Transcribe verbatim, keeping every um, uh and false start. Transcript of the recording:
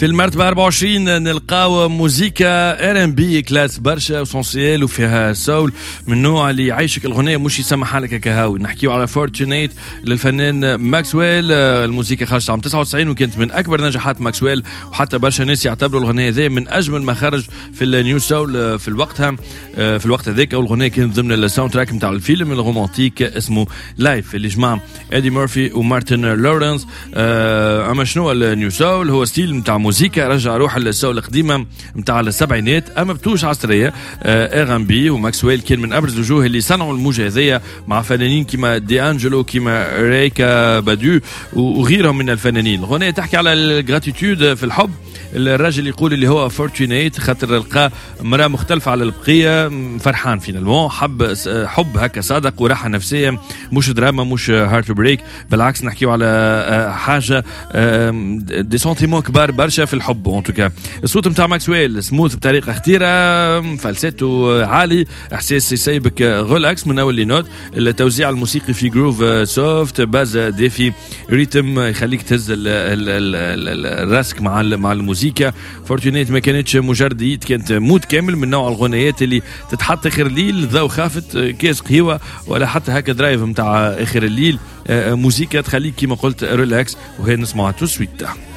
في المرتبة أربعة وعشرين نلقاو موزيكا ار ام بي كلاس برشا وسونسيال وفيها سول من النوع اللي يعيشك الغنية مش يسمح لك كهاوي. نحكيو على فورتونيت للفنان ماكسويل. الموزيكا خرجت عام تسعة وتسعين وكانت من أكبر نجاحات ماكسويل، وحتى برشا ناس يعتبروا الغنية ذي من أجمل ما خرج في النيو سول في الوقتها في الوقت هذاك. والغنية كانت ضمن الساوند تراك نتاع الفيلم الرومانتيك اسمه لايف اللي جمع ايدي مورفي ومارتن لورنس. اما شنو النيو سول؟ هو ستيل نتاع موزيكا رجع روح السول القديمه نتاع السبعينات اما بتوش عصريه. ار ام بي وماكسويل كان من ابرز الوجوه اللي صنعوا الموجه هذيا مع فنانين كيما دي انجلو كيما ريكا بادو وغيرهم من الفنانين. الغنية تحكي على الجراتيتود في الحب. الراجل يقول اللي هو فورتونيت خاطر لقى مرأة مختلفة على البقية، فرحان فينالمون، حب حب هكا صادق وراحة نفسية، مش دراما مش هارت بريك، بالعكس نحكيو على حاجة دي سنتيمون كبار برشا في الحب. ان توكا الصوت نتاع ماكسويل سموث بطريقة خطيرة، فالسيتو عالي، احساس يسيبك غلاكس من اول لي نوت. التوزيع الموسيقي في جروف سوفت، باز ديفي، ريتم يخليك تهز الراسك مع مع الموسيقى. فورتونيت ما كانتش مجرد ايد، كانت مود كامل من نوع الغنيات اللي تتحط اخر الليل ذو خافت كاس قهوه ولا حتى هكا درايف نتاع اخر الليل. موسيقى تخليك كما قلت ريلاكس، وهي نسمعها تو سويت.